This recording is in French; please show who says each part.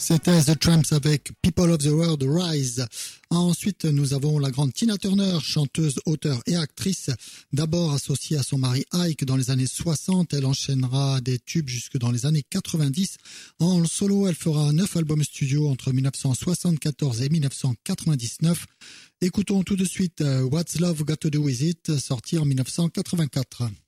Speaker 1: C'était The Tramps avec People of the World Rise. Ensuite, nous avons la grande Tina Turner, chanteuse, auteure et actrice. D'abord associée à son mari Ike dans les années 60, elle enchaînera des tubes jusque dans les années 90. En solo, elle fera 9 albums studio entre 1974 et 1999. Écoutons tout de suite What's Love Got to Do With It, sorti en 1984.